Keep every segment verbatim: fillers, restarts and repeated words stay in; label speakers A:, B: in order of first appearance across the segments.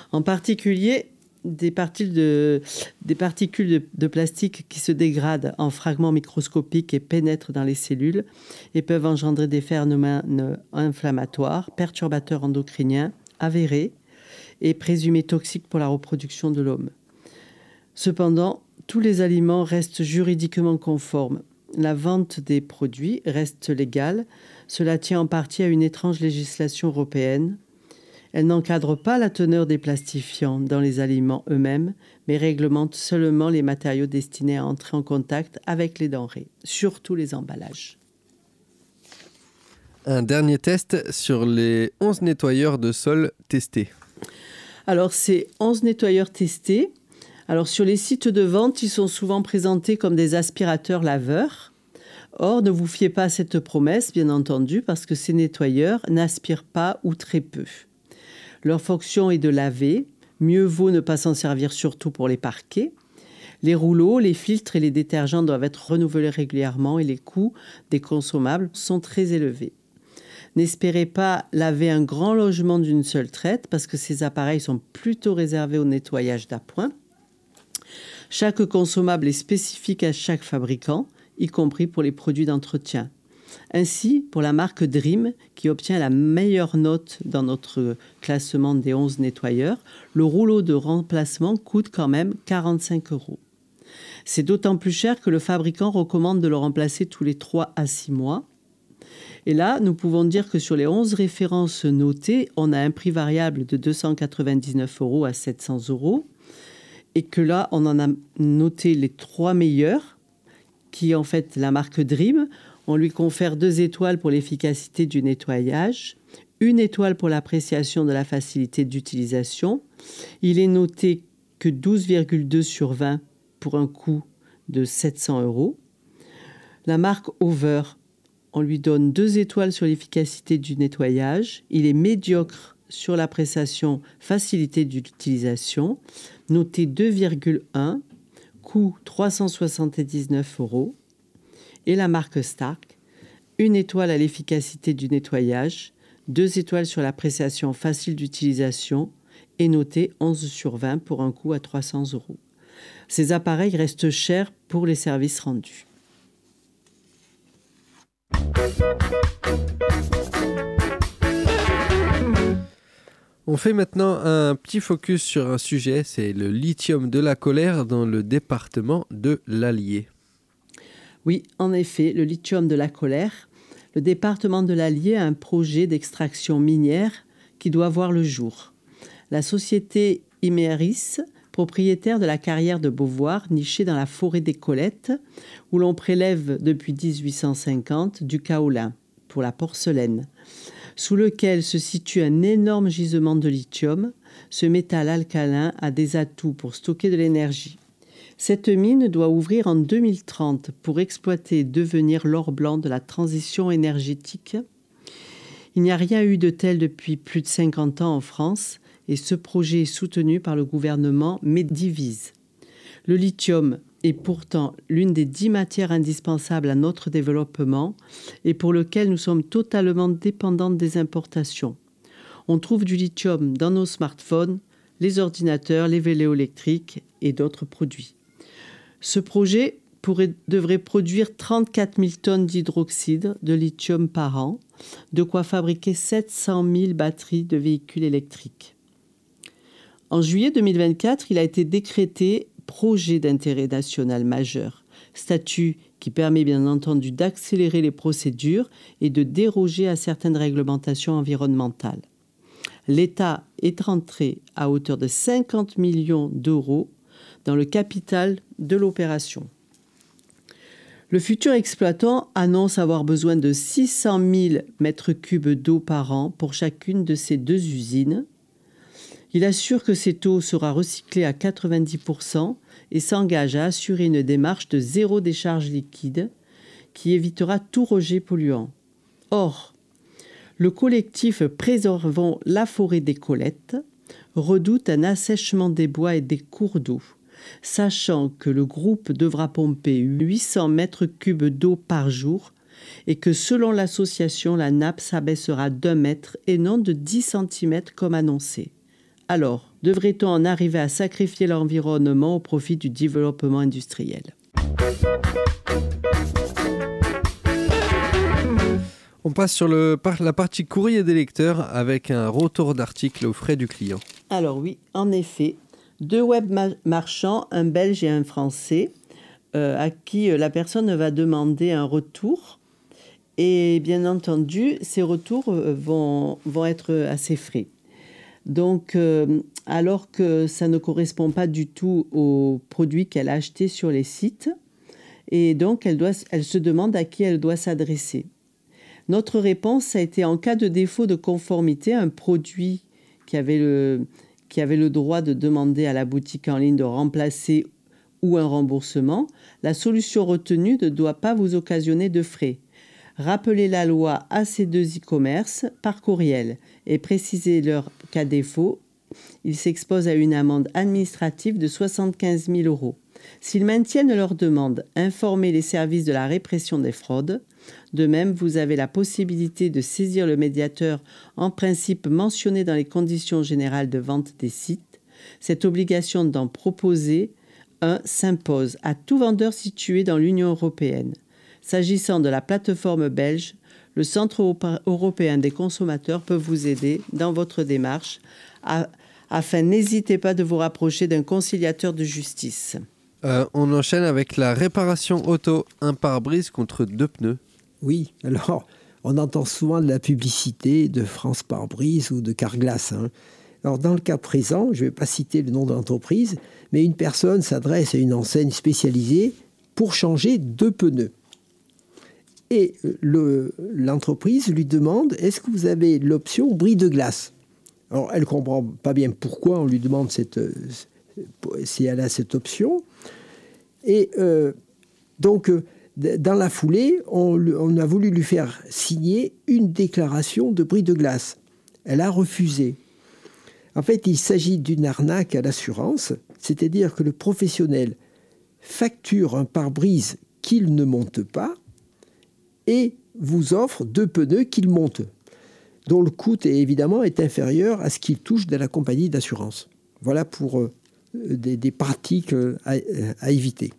A: En particulier, des particules de, des particules de, de plastique qui se dégradent en fragments microscopiques et pénètrent dans les cellules et peuvent engendrer des phénomènes inflammatoires, perturbateurs endocriniens avérés et présumés toxiques pour la reproduction de l'homme. Cependant, tous les aliments restent juridiquement conformes. La vente des produits reste légale. Cela tient en partie à une étrange législation européenne. Elle n'encadre pas la teneur des plastifiants dans les aliments eux-mêmes, mais réglemente seulement les matériaux destinés à entrer en contact avec les denrées, surtout les emballages.
B: Un dernier test sur les onze nettoyeurs de sol testés.
A: Alors, ces onze nettoyeurs testés, alors sur les sites de vente, ils sont souvent présentés comme des aspirateurs laveurs. Or, ne vous fiez pas à cette promesse, bien entendu, parce que ces nettoyeurs n'aspirent pas ou très peu. Leur fonction est de laver. Mieux vaut ne pas s'en servir, surtout pour les parquets. Les rouleaux, les filtres et les détergents doivent être renouvelés régulièrement et les coûts des consommables sont très élevés. N'espérez pas laver un grand logement d'une seule traite parce que ces appareils sont plutôt réservés au nettoyage d'appoint. Chaque consommable est spécifique à chaque fabricant, y compris pour les produits d'entretien. Ainsi, pour la marque Dream, qui obtient la meilleure note dans notre classement des onze nettoyeurs, le rouleau de remplacement coûte quand même quarante-cinq euros. C'est d'autant plus cher que le fabricant recommande de le remplacer tous les trois à six mois. Et là, nous pouvons dire que sur les onze références notées, on a un prix variable de deux cent quatre-vingt-dix-neuf euros à sept cents euros. Et que là, on en a noté les trois meilleurs, qui est en fait la marque Dream. On lui confère deux étoiles pour l'efficacité du nettoyage, une étoile pour l'appréciation de la facilité d'utilisation. Il est noté que douze virgule deux sur vingt pour un coût de sept cents euros. La marque Over, on lui donne deux étoiles sur l'efficacité du nettoyage. Il est médiocre sur l'appréciation facilité d'utilisation, noté deux virgule un, coût trois cent soixante-dix-neuf euros. Et la marque Stark, une étoile à l'efficacité du nettoyage, deux étoiles sur l'appréciation facile d'utilisation et noté onze sur vingt pour un coût à trois cents euros. Ces appareils restent chers pour les services rendus.
B: On fait maintenant un petit focus sur un sujet, c'est le lithium de la colère dans le département de l'Allier.
A: Oui, en effet, le lithium de la colère, le département de l'Allier a un projet d'extraction minière qui doit voir le jour. La société Imerys, propriétaire de la carrière de Beauvoir, nichée dans la forêt des Colettes, où l'on prélève depuis dix-huit cent cinquante du kaolin pour la porcelaine, sous lequel se situe un énorme gisement de lithium. Ce métal alcalin a des atouts pour stocker de l'énergie. Cette mine doit ouvrir en deux mille trente pour exploiter et devenir l'or blanc de la transition énergétique. Il n'y a rien eu de tel depuis plus de cinquante ans en France et ce projet est soutenu par le gouvernement Medivise. Le lithium est pourtant l'une des dix matières indispensables à notre développement et pour lequel nous sommes totalement dépendantes des importations. On trouve du lithium dans nos smartphones, les ordinateurs, les vélos électriques et d'autres produits. Ce projet pourrait, devrait produire trente-quatre mille tonnes d'hydroxyde de lithium par an, de quoi fabriquer sept cent mille batteries de véhicules électriques. En juillet deux mille vingt-quatre, il a été décrété projet d'intérêt national majeur, statut qui permet bien entendu d'accélérer les procédures et de déroger à certaines réglementations environnementales. L'État est rentré à hauteur de cinquante millions d'euros dans le capital de l'opération. Le futur exploitant annonce avoir besoin de six cent mille mètres cubes d'eau par an pour chacune de ces deux usines. Il assure que cette eau sera recyclée à quatre-vingt-dix pour cent et s'engage à assurer une démarche de zéro décharge liquide qui évitera tout rejet polluant. Or, le collectif Préservons la forêt des Colettes redoute un assèchement des bois et des cours d'eau, sachant que le groupe devra pomper huit cents mètres cubes d'eau par jour et que selon l'association, la nappe s'abaissera d'un mètre et non de dix centimètres comme annoncé. Alors, Devrait-on en arriver à sacrifier l'environnement au profit du développement industriel ?
B: On passe sur le, la partie courrier des lecteurs avec un retour d'article aux frais du client.
A: Alors oui, en effet, deux web marchands, un belge et un français, euh, à qui la personne va demander un retour. Et bien entendu, ces retours vont, vont être assez frais. Donc, euh, alors que ça ne correspond pas du tout aux produits qu'elle a achetés sur les sites, et donc elle, doit, elle se demande à qui elle doit s'adresser. Notre réponse a été en cas de défaut de conformité, un produit qui avait le, qui avait le droit de demander à la boutique en ligne de remplacer ou un remboursement, la solution retenue ne doit pas vous occasionner de frais. Rappelez la loi A C deux e-commerce par courriel et précisez-leur qu'à défaut, ils s'exposent à une amende administrative de soixante-quinze mille euros. S'ils maintiennent leur demande, informez les services de la répression des fraudes. De même, vous avez la possibilité de saisir le médiateur en principe mentionné dans les conditions générales de vente des sites. Cette obligation d'en proposer un s'impose à tout vendeur situé dans l'Union européenne. S'agissant de la plateforme belge, le Centre européen des consommateurs peut vous aider dans votre démarche. À, afin, n'hésitez pas de vous rapprocher d'un conciliateur de justice.
B: Euh, on enchaîne avec la réparation auto, un pare-brise contre deux pneus.
C: Oui, alors on entend souvent de la publicité de France Pare-Brise ou de Carglass. Hein. Alors dans le cas présent, je ne vais pas citer le nom de l'entreprise, mais une personne s'adresse à une enseigne spécialisée pour changer deux pneus. Et le, l'entreprise lui demande, est-ce que vous avez l'option bris de glace ? Alors elle ne comprend pas bien pourquoi on lui demande cette, si elle a cette option. Et euh, donc, dans la foulée, on, on a voulu lui faire signer une déclaration de bris de glace. Elle a refusé. En fait, il s'agit d'une arnaque à l'assurance, c'est-à-dire que le professionnel facture un pare-brise qu'il ne monte pas, et vous offre deux pneus qu'il monte, dont le coût est, évidemment est inférieur à ce qu'il touche de la compagnie d'assurance. Voilà pour euh, des, des pratiques euh, à, à éviter.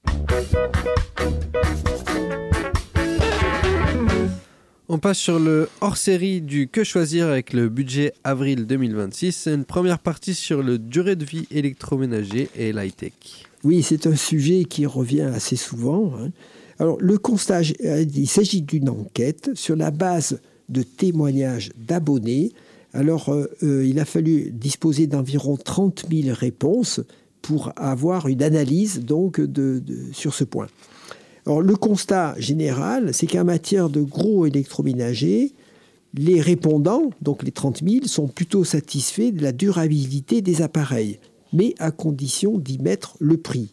B: On passe sur le hors-série du Que choisir avec le budget avril deux mille vingt-six. C'est une première partie sur le durée de vie électroménager et l'high-tech.
C: Oui, c'est un sujet qui revient assez souvent, hein. Alors, le constat, il s'agit d'une enquête sur la base de témoignages d'abonnés. Alors, euh, il a fallu disposer d'environ trente mille réponses pour avoir une analyse donc, de, de, sur ce point. Alors, le constat général, c'est qu'en matière de gros électroménagers, les répondants, donc les trente mille, sont plutôt satisfaits de la durabilité des appareils, mais à condition d'y mettre le prix.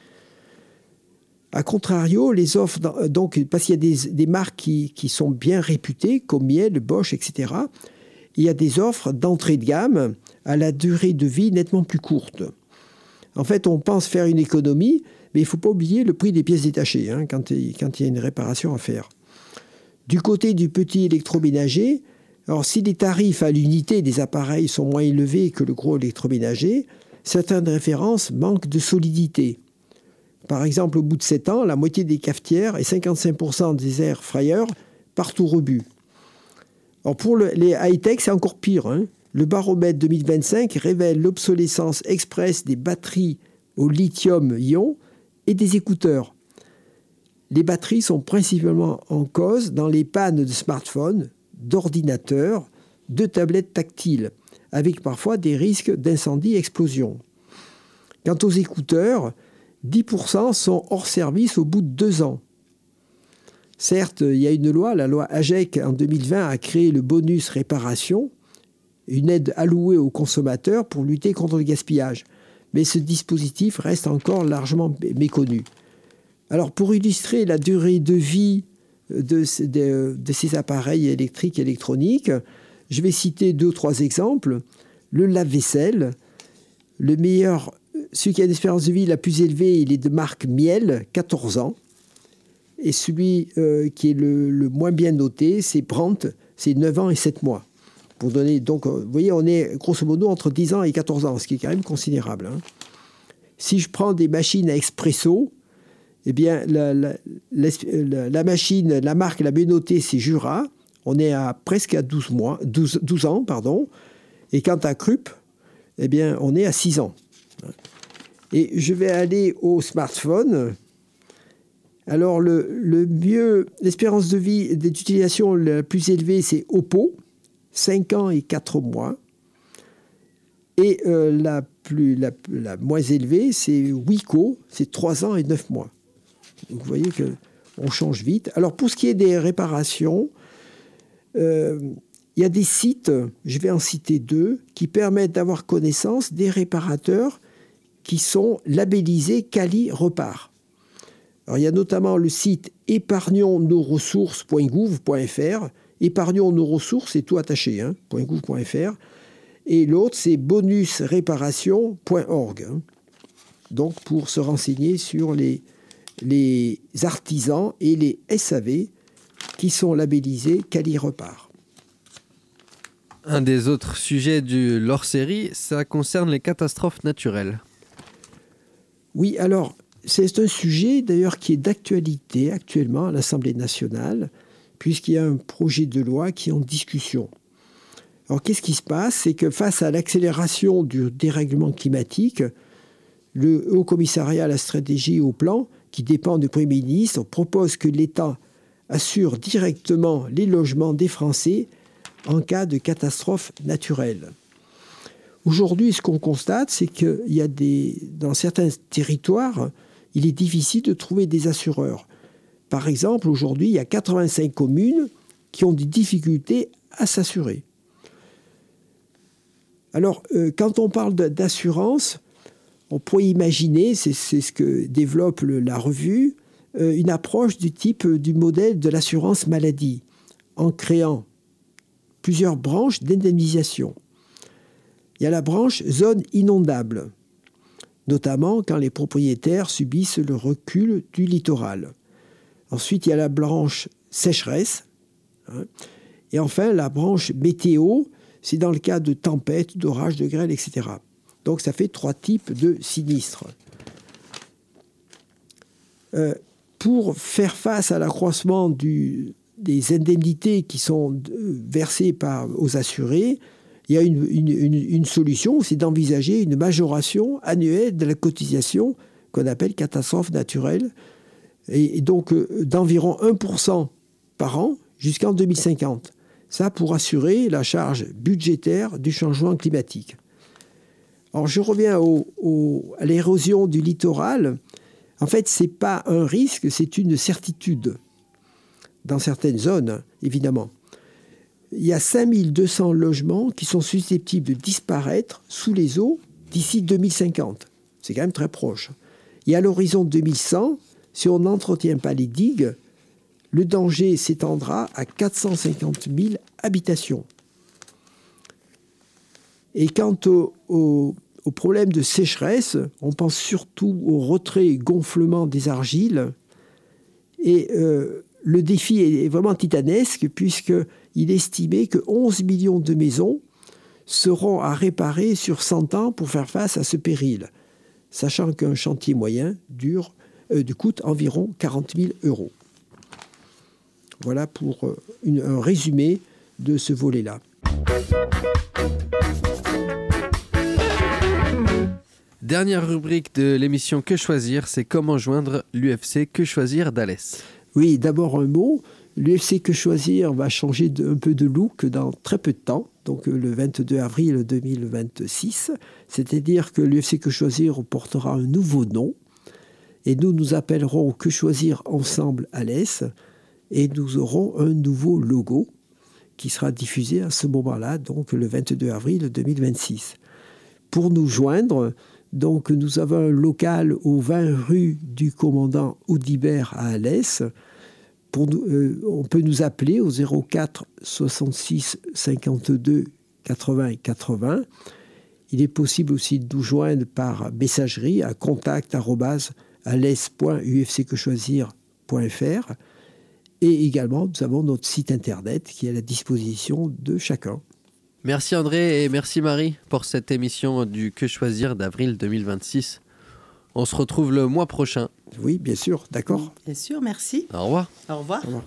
C: A contrario, les offres, donc, parce qu'il y a des, des marques qui, qui sont bien réputées, comme Miele, Bosch, et cetera, il y a des offres d'entrée de gamme à la durée de vie nettement plus courte. En fait, on pense faire une économie, mais il ne faut pas oublier le prix des pièces détachées, hein, quand, quand il y a une réparation à faire. Du côté du petit électroménager, alors si les tarifs à l'unité des appareils sont moins élevés que le gros électroménager, certaines références manquent de solidité. Par exemple, au bout de sept ans, la moitié des cafetières et cinquante-cinq pour cent des air fryers partent au rebut. Alors pour le, les high-tech, c'est encore pire, hein. Le baromètre deux mille vingt-cinq révèle l'obsolescence express des batteries au lithium-ion et des écouteurs. Les batteries sont principalement en cause dans les pannes de smartphones, d'ordinateurs, de tablettes tactiles, avec parfois des risques d'incendie-explosion. Quant aux écouteurs, dix pour cent sont hors service au bout de deux ans. Certes, il y a une loi, la loi AGEC en deux mille vingt a créé le bonus réparation, une aide allouée aux consommateurs pour lutter contre le gaspillage. Mais ce dispositif reste encore largement méconnu. Alors, pour illustrer la durée de vie de, de, de ces appareils électriques et électroniques, je vais citer deux ou trois exemples. Le lave-vaisselle, le meilleur, celui qui a une espérance de vie la plus élevée, il est de marque Miele, quatorze ans. Et celui euh, qui est le, le moins bien noté, c'est Brandt, c'est neuf ans et sept mois. Pour donner, donc, vous voyez, on est grosso modo entre dix ans et quatorze ans, ce qui est quand même considérable. Hein. Si je prends des machines à expresso, eh bien, la, la, la, la machine, la marque la mieux notée, c'est Jura. On est à presque à douze mois, douze, douze ans, pardon. Et quant à Krupp, eh bien, on est à six ans. Et je vais aller au smartphone. Alors, le, le mieux, l'espérance de vie d'utilisation la plus élevée, c'est Oppo, cinq ans et quatre mois. Et euh, la, plus, la, la moins élevée, c'est Wiko, c'est trois ans et neuf mois. Donc, vous voyez qu'on change vite. Alors, pour ce qui est des réparations, euh, il y a des sites, je vais en citer deux, qui permettent d'avoir connaissance des réparateurs qui sont labellisés Quali Repart. Alors, il y a notamment le site épargnons nos ressources point gouv point f r. Épargnons nos ressources, c'est tout attaché, hein, .gouv point f r. Et l'autre, c'est bonus réparation point org. Hein. Donc, pour se renseigner sur les, les artisans et les S A V qui sont labellisés Quali Repart.
B: Un des autres sujets de l'hors-série, ça concerne les catastrophes naturelles.
C: Oui, alors, c'est un sujet d'ailleurs qui est d'actualité actuellement à l'Assemblée nationale, puisqu'il y a un projet de loi qui est en discussion. Alors, qu'est-ce qui se passe? C'est que face à l'accélération du dérèglement climatique, le Haut Commissariat à la stratégie et au plan, qui dépend du Premier ministre, propose que l'État assure directement les logements des Français en cas de catastrophe naturelle. Aujourd'hui, ce qu'on constate, c'est qu'il y a des, dans certains territoires, il est difficile de trouver des assureurs. Par exemple, aujourd'hui, il y a quatre-vingt-cinq communes qui ont des difficultés à s'assurer. Alors, euh, quand on parle d'assurance, on pourrait imaginer, c'est, c'est ce que développe le, la revue, euh, une approche du type euh, du modèle de l'assurance maladie, en créant plusieurs branches d'indemnisation. Il y a la branche zone inondable, notamment quand les propriétaires subissent le recul du littoral. Ensuite, il y a la branche sécheresse. Hein, et enfin, la branche météo, c'est dans le cas de tempêtes, d'orages, de grêle, et cetera. Donc, ça fait trois types de sinistres. Euh, pour faire face à l'accroissement du, des indemnités qui sont versées par, aux assurés, il y a une, une, une, une solution, c'est d'envisager une majoration annuelle de la cotisation qu'on appelle catastrophe naturelle, et, et donc euh, d'environ un pour cent par an jusqu'en deux mille cinquante. Ça pour assurer la charge budgétaire du changement climatique. Alors je reviens au, au, à l'érosion du littoral. En fait, ce n'est pas un risque, c'est une certitude. Dans certaines zones, évidemment. Il y a cinq mille deux cents logements qui sont susceptibles de disparaître sous les eaux d'ici deux mille cinquante. C'est quand même très proche. Et à l'horizon deux mille cent, si on n'entretient pas les digues, le danger s'étendra à quatre cent cinquante mille habitations. Et quant au, au, au problème de sécheresse, on pense surtout au retrait-gonflement des argiles. Et euh, le défi est vraiment titanesque, puisqu'il est estimé que onze millions de maisons seront à réparer sur cent ans pour faire face à ce péril, sachant qu'un chantier moyen dure, euh, coûte environ quarante mille euros. Voilà pour euh, une, un résumé de ce volet-là.
B: Dernière rubrique de l'émission Que choisir, c'est comment joindre l'U F C Que choisir d'Alès.
C: Oui, d'abord un mot. L'U F C Que choisir va changer de, un peu de look dans très peu de temps, donc le vingt-deux avril deux mille vingt-six. C'est-à-dire que l'U F C Que choisir portera un nouveau nom et nous nous appellerons Que choisir ensemble Alès et nous aurons un nouveau logo qui sera diffusé à ce moment-là, donc le vingt-deux avril deux mille vingt-six. Pour nous joindre, donc nous avons un local au vingt rue du commandant Audibert à Alès. Pour nous, euh, on peut nous appeler au zéro quatre soixante-six cinquante-deux quatre-vingts quatre-vingts. Il est possible aussi de nous joindre par messagerie à contact arobase alès point u f c que choisir point f r. Et également, nous avons notre site internet qui est à la disposition de chacun.
B: Merci André et merci Marie pour cette émission du Que choisir d'avril deux mille vingt-six. On se retrouve le mois prochain.
C: Oui, bien sûr, d'accord.
A: Bien sûr, merci.
B: Au revoir.
A: Au revoir.
C: Au revoir.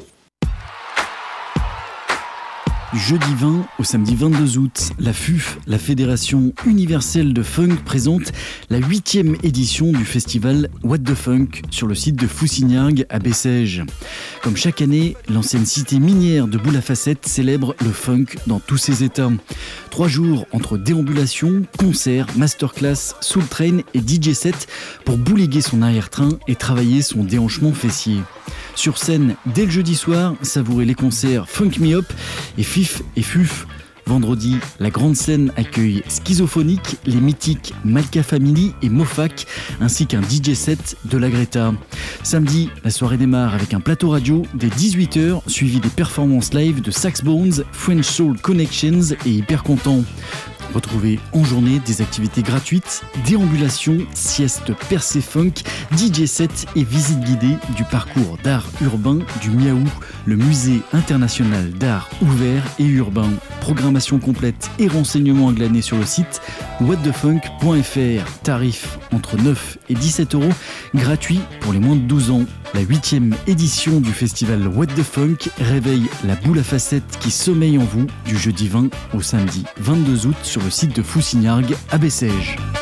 D: Du jeudi vingt au samedi vingt-deux août, la F U F, la Fédération universelle de funk, présente la huitième édition du festival What the Funk sur le site de Foussignargues à Bessèges. Comme chaque année, l'ancienne cité minière de Boule-à-Facettes célèbre le funk dans tous ses états. Trois jours entre déambulations, concerts, masterclass, soul train et D J set pour bouléguer son arrière-train et travailler son déhanchement fessier. Sur scène, dès le jeudi soir, savourez les concerts Funk Me Up et Fif et Fuf. Vendredi, la grande scène accueille Schizophonique, les mythiques Malka Family et Mofac, ainsi qu'un D J set de la Greta. Samedi, la soirée démarre avec un plateau radio dès dix-huit heures, suivi des performances live de Sax Bones, French Soul Connections et Hyper Content. Retrouvez en journée des activités gratuites, déambulations, siestes percées funk, D J set et visites guidées du parcours d'art urbain du Miaou, le musée international d'art ouvert et urbain. Programmation complète et renseignements à glaner sur le site what the funk point f r. Tarif entre neuf et dix-sept euros, gratuit pour les moins de douze ans. La huitième édition du festival What the Funk réveille la boule à facettes qui sommeille en vous du jeudi vingt au samedi vingt-deux août sur le site de Foussignargues à Bessèges.